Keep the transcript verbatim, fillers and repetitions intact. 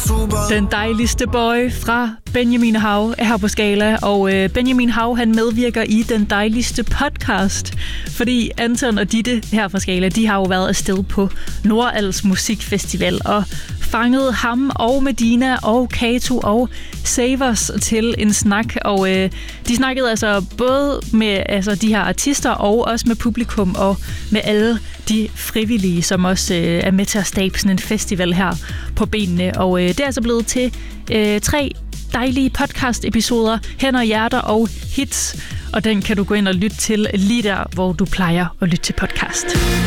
Den dejligste boy fra Benjamin Hav er her på Skala, og øh, Benjamin Hav han medvirker i Den Dejligste podcast, fordi Anton og Ditte her fra Skala, de har jo været afsted på Nordals Musikfestival og fanget ham og Medina og Kato og Savers til en snak, og øh, de snakkede altså både med altså, de her artister og også med publikum og med alle de frivillige, som også øh, er med til at stable sådan en festival her på benene, og øh, det er altså blevet til øh, tre dejlige podcast-episoder, Hænder, Hjerter og Hits, og den kan du gå ind og lytte til lige der, hvor du plejer at lytte til podcast.